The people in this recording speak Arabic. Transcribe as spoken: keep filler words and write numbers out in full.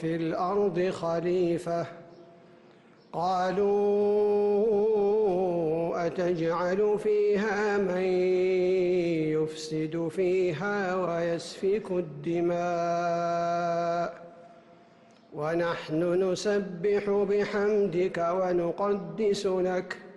في الأرض خليفة قالوا أتجعل فيها من يفسد فيها ويسفك الدماء ونحن نسبح بحمدك ونقدس لك